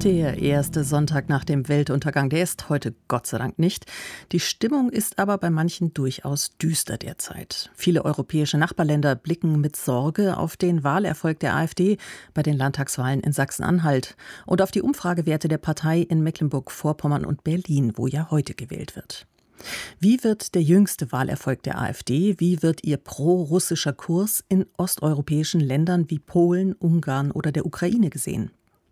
Der erste Sonntag nach dem Weltuntergang, der ist heute Gott sei Dank nicht. Die Stimmung ist aber bei manchen durchaus düster derzeit. Viele europäische Nachbarländer blicken mit Sorge auf den Wahlerfolg der AfD bei den Landtagswahlen in Sachsen-Anhalt und auf die Umfragewerte der Partei in Mecklenburg-Vorpommern und Berlin, wo ja heute gewählt wird. Wie wird der jüngste Wahlerfolg der AfD, wie wird ihr pro-russischer Kurs in osteuropäischen Ländern wie Polen, Ungarn oder der Ukraine gesehen?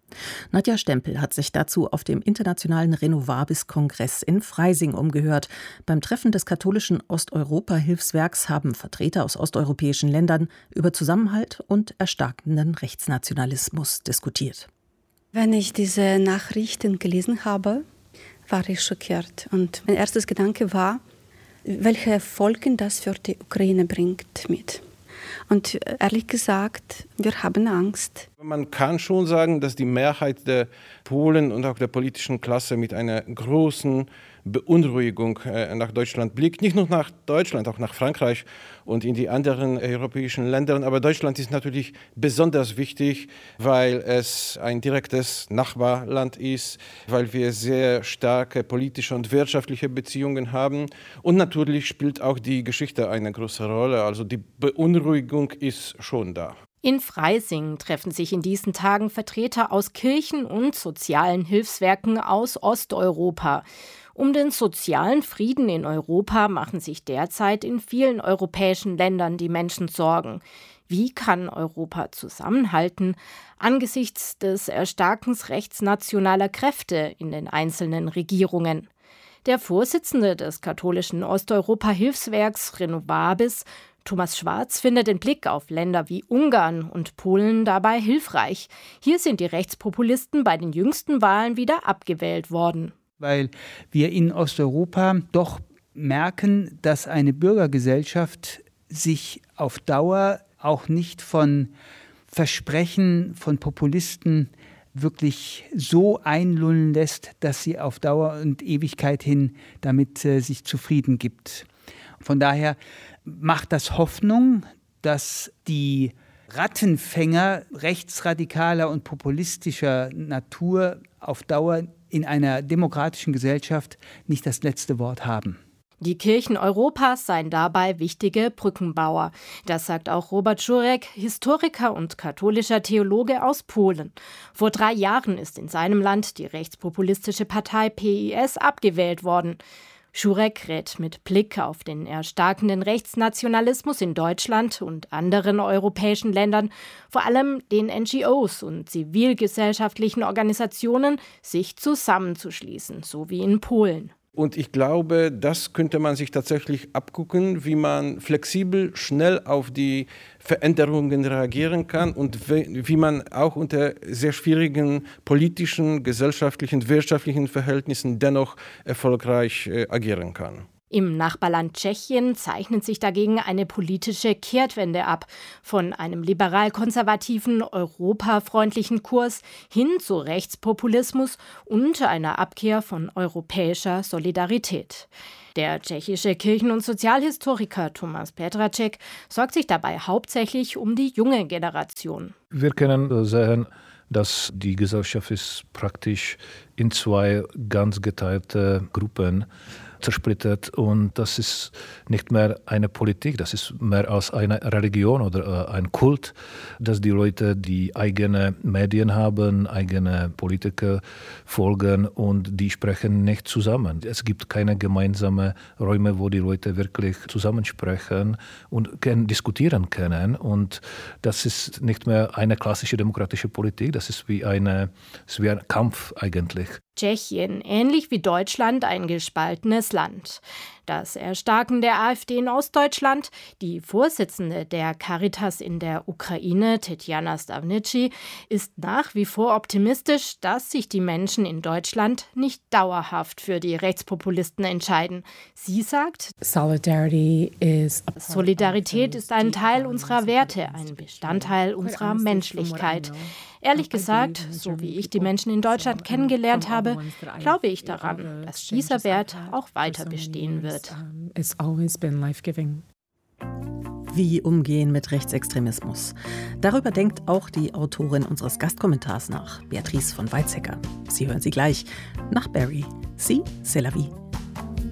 Nadja Stempel hat sich dazu auf dem internationalen Renovabis-Kongress in Freising umgehört. Beim Treffen des katholischen Osteuropa-Hilfswerks haben Vertreter aus osteuropäischen Ländern über Zusammenhalt und erstarkenden Rechtsnationalismus diskutiert. Wenn ich diese Nachrichten gelesen habe, war ich schockiert. Und mein erstes Gedanke war, welche Folgen das für die Ukraine bringt mit. Und ehrlich gesagt, wir haben Angst. Man kann schon sagen, dass die Mehrheit der Polen und auch der politischen Klasse mit einer großen Beunruhigung nach Deutschland blickt. Nicht nur nach Deutschland, auch nach Frankreich und in die anderen europäischen Länder. Aber Deutschland ist natürlich besonders wichtig, weil es ein direktes Nachbarland ist, weil wir sehr starke politische und wirtschaftliche Beziehungen haben. Und natürlich spielt auch die Geschichte eine große Rolle. Also die Beunruhigung ist schon da. In Freising treffen sich in diesen Tagen Vertreter aus Kirchen und sozialen Hilfswerken aus Osteuropa. Um den sozialen Frieden in Europa machen sich derzeit in vielen europäischen Ländern die Menschen Sorgen. Wie kann Europa zusammenhalten angesichts des Erstarkens rechtsnationaler Kräfte in den einzelnen Regierungen? Der Vorsitzende des katholischen Osteuropa-Hilfswerks Renovabis, Thomas Schwarz, findet den Blick auf Länder wie Ungarn und Polen dabei hilfreich. Hier sind die Rechtspopulisten bei den jüngsten Wahlen wieder abgewählt worden. Weil wir in Osteuropa doch merken, dass eine Bürgergesellschaft sich auf Dauer auch nicht von Versprechen von Populisten wirklich so einlullen lässt, dass sie auf Dauer und Ewigkeit hin damit sich zufrieden gibt. Von daher macht das Hoffnung, dass die Rattenfänger rechtsradikaler und populistischer Natur auf Dauer in einer demokratischen Gesellschaft nicht das letzte Wort haben. Die Kirchen Europas seien dabei wichtige Brückenbauer. Das sagt auch Robert Żurek, Historiker und katholischer Theologe aus Polen. Vor 3 Jahren ist in seinem Land die rechtspopulistische Partei PiS abgewählt worden. Żurek rät mit Blick auf den erstarkenden Rechtsnationalismus in Deutschland und anderen europäischen Ländern, vor allem den NGOs und zivilgesellschaftlichen Organisationen, sich zusammenzuschließen, so wie in Polen. Und ich glaube, das könnte man sich tatsächlich abgucken, wie man flexibel, schnell auf die Veränderungen reagieren kann und wie man auch unter sehr schwierigen politischen, gesellschaftlichen, wirtschaftlichen Verhältnissen dennoch erfolgreich agieren kann. Im Nachbarland Tschechien zeichnet sich dagegen eine politische Kehrtwende ab. Von einem liberal-konservativen, europafreundlichen Kurs hin zu Rechtspopulismus und einer Abkehr von europäischer Solidarität. Der tschechische Kirchen- und Sozialhistoriker Thomas Petracek sorgt sich dabei hauptsächlich um die junge Generation. Wir können sehen, dass die Gesellschaft ist praktisch in 2 ganz geteilte Gruppen zersplittert und das ist nicht mehr eine Politik, das ist mehr als eine Religion oder ein Kult, dass die Leute die eigene Medien haben, eigene Politiker folgen und die sprechen nicht zusammen. Es gibt keine gemeinsamen Räume, wo die Leute wirklich zusammensprechen und diskutieren können und das ist nicht mehr eine klassische demokratische Politik, das ist wie ein Kampf eigentlich. Tschechien, ähnlich wie Deutschland, ein gespaltenes Land. Das Erstarken der AfD in Ostdeutschland, die Vorsitzende der Caritas in der Ukraine, Tetjana Stavnici, ist nach wie vor optimistisch, dass sich die Menschen in Deutschland nicht dauerhaft für die Rechtspopulisten entscheiden. Sie sagt, Solidarität ist ein Teil unserer Werte, ein Bestandteil unserer Menschlichkeit. Ehrlich gesagt, so wie ich die Menschen in Deutschland kennengelernt habe, glaube ich daran, dass dieser Wert auch weiter bestehen wird. It's always been life-giving. Wie umgehen mit Rechtsextremismus? Darüber denkt auch die Autorin unseres Gastkommentars nach, Beatrice von Weizsäcker. Sie hören sie gleich nach Barry. Sie, c'est la vie.